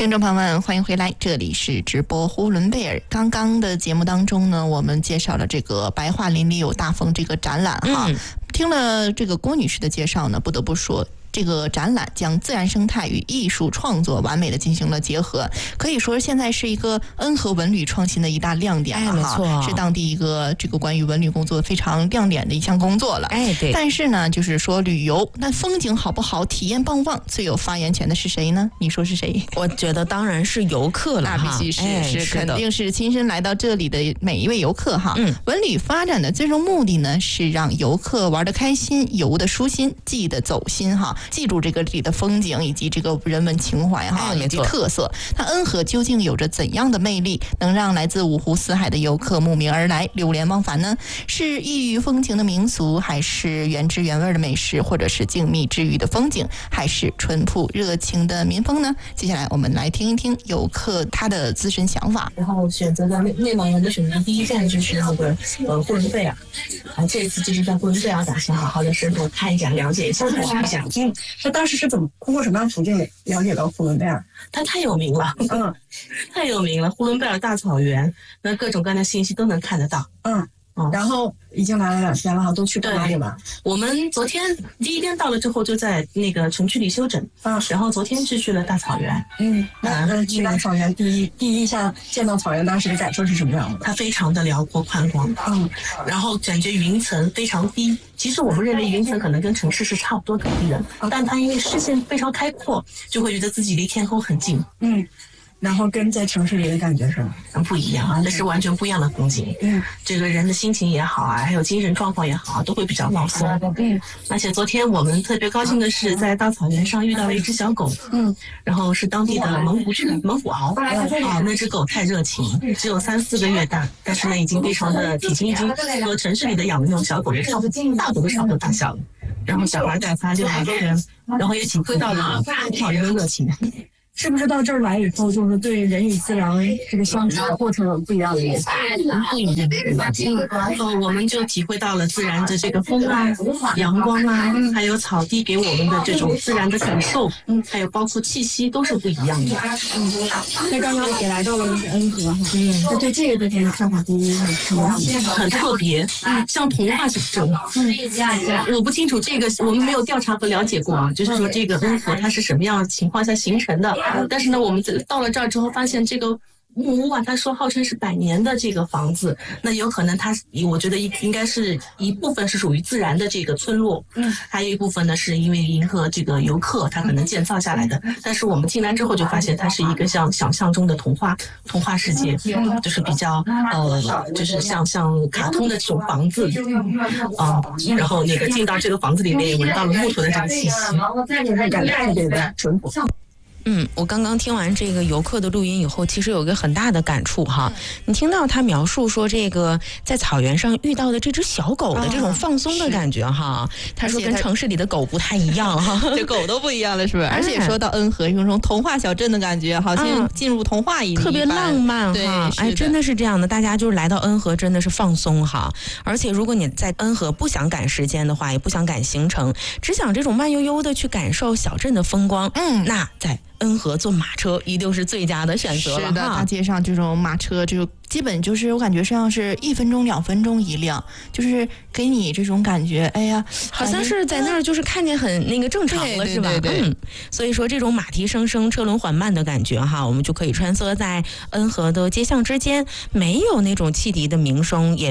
听众朋友们，欢迎回来，这里是直播呼伦贝尔。刚刚的节目当中呢，我们介绍了这个白桦林里有大风这个展览哈。听了这个郭女士的介绍呢，不得不说，这个展览将自然生态与艺术创作完美的进行了结合，可以说现在是一个恩和文旅创新的一大亮点了哈， 没错， 是当地一个这个关于文旅工作非常亮点的一项工作了。 对。 但是呢，就是说旅游，那风景好不好，体验棒不棒，最有发言权的是谁呢？你说是谁？ 我觉得当然是游客了哈， 那必须是肯定是亲身来到这里的每一位游客哈。文旅发展的最终目的呢，是让游客玩得开心，游得舒心，记得走心哈，记住这个里的风景以及这个人文情怀哈，以及特色。那恩和究竟有着怎样的魅力，能让来自五湖四海的游客慕名而来，流连忘返呢？是异域风情的民俗，还是原汁原味的美食，或者是静谧治愈的风景，还是淳朴热情的民风呢？接下来我们来听一听游客他的自身想法。 然后选择的内蒙人的选择第一站就是那个呼伦贝尔，这次就是在呼伦贝尔打算好好的深入看一下，了解一下。 那当时是怎么通过什么样的途径了解到呼伦贝尔？ 它太有名了，太有名了，呼伦贝尔大草原，那各种各样的信息都能看得到。 然后已经来了2天了哈，都去哪里了？ 我们昨天第一天到了之后，就在那个城区里休整然后昨天是去了大草原。 那去大草原第一下见到草原，当时的感受是什么样的？ 它非常的辽阔宽广，然后感觉云层非常低。其实我们认为云层可能跟城市是差不多高低的，但它因为视线非常开阔，就会觉得自己离天空很近。 然后跟在城市里的感觉是不一样那是完全不一样的风景。这个人的心情也好还有精神状况也好都会比较放松。而且昨天我们特别高兴的是，在大草原上遇到了一只小狗。然后是当地的蒙古獒。那只狗太热情，只有3-4个月大，但是呢已经非常的体型已经和城市里的养的那种小狗差不多，大狗都差不多大小了。然后小孩带它就每个人，然后也体会到了草原的热情。 是不是到这儿来以后，就是对人与自然这个相处的过程有不一样的意思？ 不一样。我们就体会到了自然的这个风阳光还有草地给我们的这种自然的感受，还有包括气息都是不一样的。 那刚刚也来到了恩和那对这个地方的看法很特别，像童话小镇。我不清楚这个我们没有调查和了解过就是说这个恩和它是什么样的情况下形成的。但是呢，我们到了这儿之后发现这个木屋他说号称是100年的这个房子，那有可能我觉得应该是一部分是属于自然的这个村落，还有一部分呢是因为迎合这个游客他可能建造下来的。但是我们进来之后就发现它是一个像想象中的童话世界，就是比较就是像卡通的这种房子然后那个进到这个房子里面也闻到了木头的这个气息， 感觉特别的淳朴。 我刚刚听完这个游客的录音以后，其实有一个很大的感触哈。你听到他描述说这个在草原上遇到的这只小狗的这种放松的感觉哈，他说跟城市里的狗不太一样哈， 这狗都不一样了是不是？而且说到恩和，有种童话小镇的感觉，好像进入童话一样， 特别浪漫哈。真的是这样的，大家就是来到恩和真的是放松哈。而且如果你在恩和不想赶时间的话，也不想赶行程，只想这种慢悠悠的去感受小镇的风光，那在恩和坐马车一定是最佳的选择了。 是的，大街上这种马车就基本就是我感觉像是1分钟2分钟一辆，就是给你这种感觉，哎呀， 好像是在那儿就是看见很那个正常了，是吧？所以说这种马蹄声声车轮缓慢的感觉哈，我们就可以穿梭在恩和的街巷之间，没有那种汽笛的鸣声，也